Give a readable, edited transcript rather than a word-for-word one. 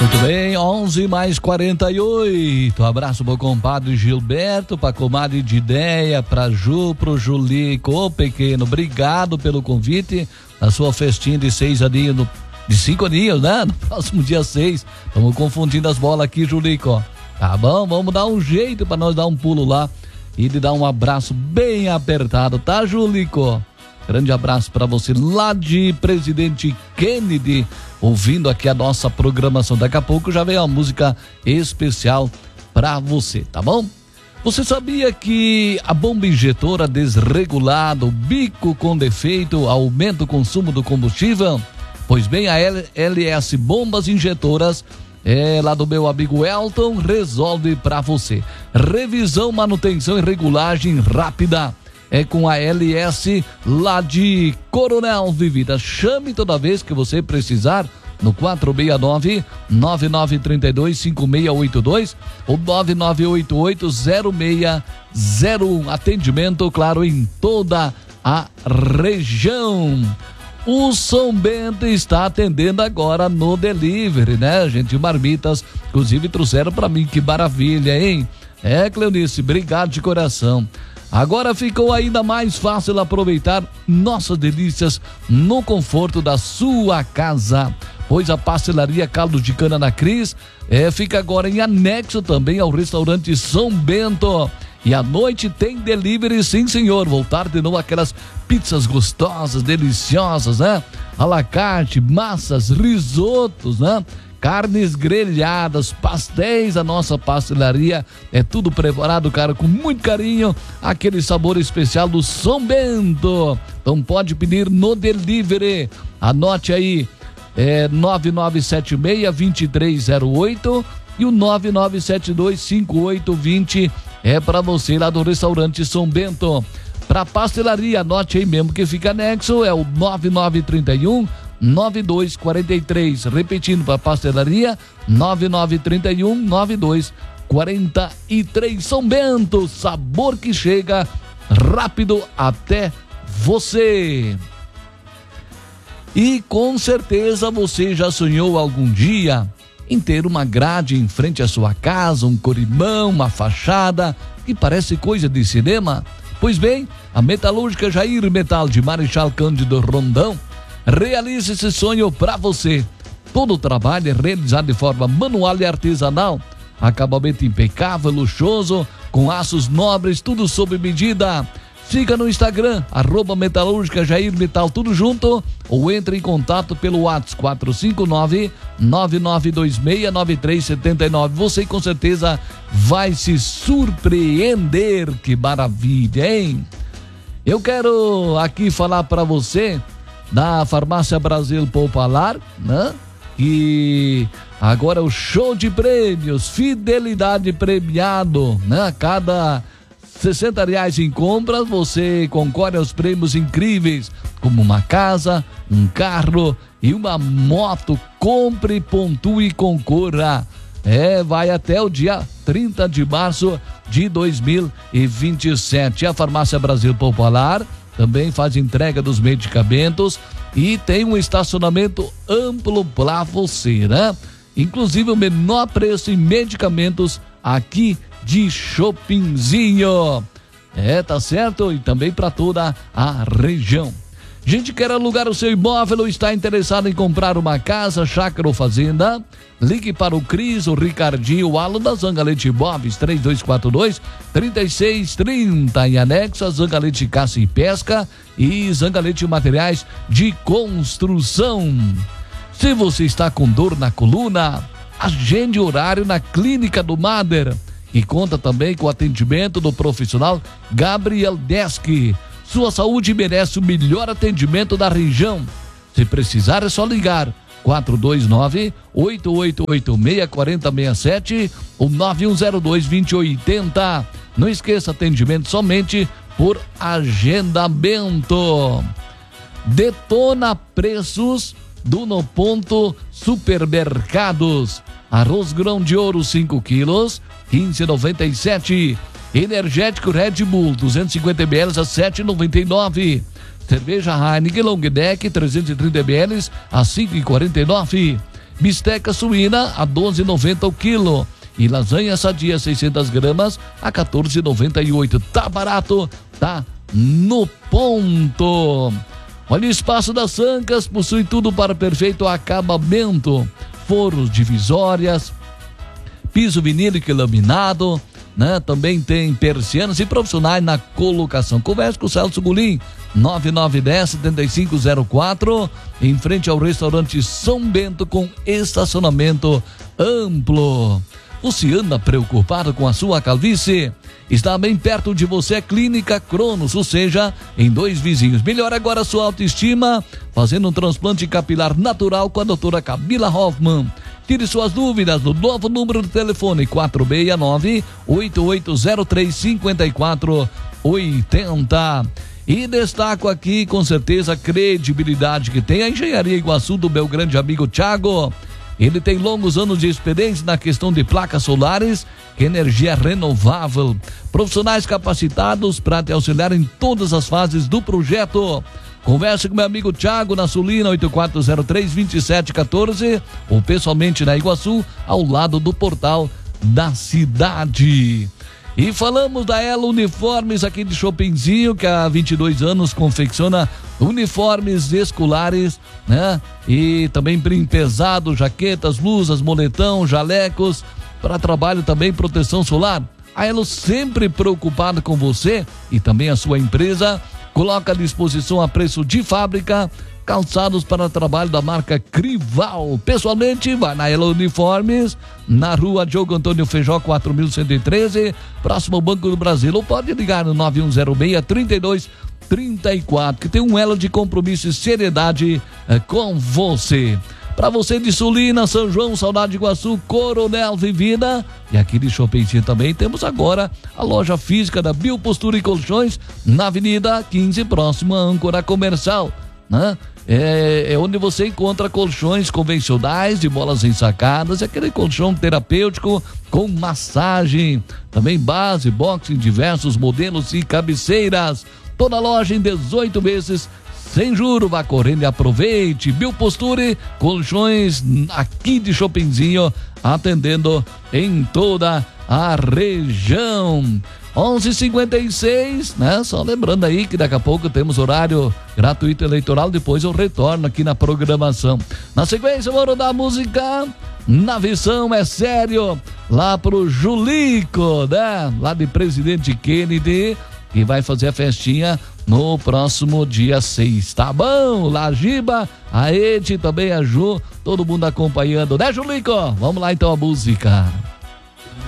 Muito bem, 11:48. Abraço pro compadre Gilberto, pra comadre Dideia, pra Ju, pro Julico, ô pequeno, obrigado pelo convite na sua festinha de 6 aninhos, de 5 aninhos, né? No próximo dia 6. Estamos confundindo as bolas aqui, Julico. Tá bom, vamos dar um jeito pra nós dar um pulo lá e de dar um abraço bem apertado, tá, Julico? Grande abraço para você lá de Presidente Kennedy, ouvindo aqui a nossa programação. Daqui a pouco já vem uma música especial para você, tá bom? Você sabia que a bomba injetora desregulada, o bico com defeito, aumenta o consumo do combustível? Pois bem, a LS Bombas Injetoras, lá do meu amigo Elton, resolve para você. Revisão, manutenção e regulagem rápida. É com a LS lá de Coronel Vivida. Chame toda vez que você precisar no 469-9932-5682 ou 9988-0601. Atendimento, claro, em toda a região. O São Bento está atendendo agora no delivery, né, gente? Marmitas, inclusive, trouxeram para mim, que maravilha, hein? Cleonice, obrigado de coração. Agora ficou ainda mais fácil aproveitar nossas delícias no conforto da sua casa, pois a pastelaria Caldo de Cana na Cris fica agora em anexo também ao restaurante São Bento. E à noite tem delivery, sim senhor. Voltar de novo aquelas pizzas gostosas, deliciosas, né? À la carte, massas, risotos, né? Carnes grelhadas, pastéis, a nossa pastelaria é tudo preparado, cara, com muito carinho, aquele sabor especial do São Bento. Então pode pedir no delivery, anote aí, 9976-2308 e o 9972-5820 é para você lá do restaurante São Bento. Para pastelaria, anote aí mesmo que fica anexo, é o 9931-9243. Repetindo, para pastelaria, 9931-9243. São Bento, sabor que chega rápido até você. E com certeza você já sonhou algum dia em ter uma grade em frente à sua casa, um corrimão, uma fachada que parece coisa de cinema? Pois bem, a Metalúrgica Jair Metal de Marechal Cândido Rondão realiza esse sonho para você. Todo o trabalho é realizado de forma manual e artesanal. Acabamento impecável, luxuoso, com aços nobres, tudo sob medida. Siga no Instagram, @Metalúrgica Jair Metal, tudo junto, ou entre em contato pelo WhatsApp 459-9926-9379. Você com certeza vai se surpreender. Que maravilha, hein? Eu quero aqui falar para você da Farmácia Brasil Popular, né? E agora o show de prêmios, fidelidade premiado, né? A cada R$60 em compras, você concorre aos prêmios incríveis, como uma casa, um carro e uma moto. Compre, pontue e concorra. Vai até o dia 30 de março de 2027. A Farmácia Brasil Popular também faz entrega dos medicamentos e tem um estacionamento amplo para você, né? Inclusive o menor preço em medicamentos aqui de Chopinzinho. Tá certo? E também para toda a região. Gente, quer alugar o seu imóvel ou está interessado em comprar uma casa, chácara ou fazenda? Ligue para o Cris, o Ricardinho, o Alan da Zangalete Imóveis, 3242-3630. Em anexo a Zangalete Caça e Pesca e Zangalete Materiais de Construção. Se você está com dor na coluna, agende horário na Clínica do Mader, e conta também com o atendimento do profissional Gabriel Deski. Sua saúde merece o melhor atendimento da região. Se precisar, é só ligar 429-8886-4067 ou 9102-2080. Não esqueça, atendimento somente por agendamento. Detona preços do No Ponto Supermercados. Arroz grão de ouro 5 quilos, 15,97. Energético Red Bull 250 ml a 7,99. Cerveja Heineken Long Neck 330 ml a 5,49. bisteca suína a 12,90 o quilo. E lasanha sadia 600 gramas a 14,98. Tá barato, tá no ponto. Olha, o Espaço das Ancas possui tudo para perfeito acabamento. Forros, divisórias, piso vinílico e laminado, né? Também tem persianas e profissionais na colocação. Converse com o Celso Gulim, 9910-7504, em frente ao restaurante São Bento, com estacionamento amplo. Você anda preocupado com a sua calvície? Está bem perto de você a Clínica Cronos, ou seja, em 2 vizinhos. Melhora agora a sua autoestima, fazendo um transplante capilar natural com a doutora Camila Hoffman. Tire suas dúvidas no novo número de telefone 469-8803-5480. E destaco aqui, com certeza, a credibilidade que tem a Engenharia Iguaçu do meu grande amigo Thiago. Ele tem longos anos de experiência na questão de placas solares, que energia renovável. Profissionais capacitados para te auxiliar em todas as fases do projeto. Converse com meu amigo Thiago na Sulina 8403-2714 ou pessoalmente na Iguaçu, ao lado do portal da cidade. E falamos da Elo Uniformes aqui de Chopinzinho, que há 22 anos confecciona uniformes escolares, né? E também brim pesado, jaquetas, blusas, moletão, jalecos, para trabalho também, proteção solar. A Elo, sempre preocupada com você e também a sua empresa, coloca à disposição a preço de fábrica calçados para trabalho da marca Crival. Pessoalmente, vai na Elo Uniformes, na rua Diogo Antônio Feijó 4113, próximo ao Banco do Brasil, ou pode ligar no 9106-3234, que tem um elo de compromisso e seriedade com você. Para você de Sulina, São João, Saudade de Iguaçu, Coronel Vivida, e aqui de Chopinzinho também temos agora a loja física da Biopostura e Colchões na Avenida 15, próximo à Âncora Comercial, né? É onde você encontra colchões convencionais de molas ensacadas, aquele colchão terapêutico com massagem, também base, boxe em diversos modelos e cabeceiras. Toda loja em 18 vezes sem juro. Vá correndo e aproveite. Bioposture, colchões aqui de Chopinzinho, atendendo em toda a região. 11h56, né? Só lembrando aí que daqui a pouco temos horário gratuito eleitoral, depois eu retorno aqui na programação. Na sequência eu vou rodar a música Na Versão É Sério, lá pro Julico, né? Lá de Presidente Kennedy, que vai fazer a festinha no próximo dia 6, tá bom? Lá Giba, a Edi, também a Ju, todo mundo acompanhando, né, Julico? Vamos lá então a música.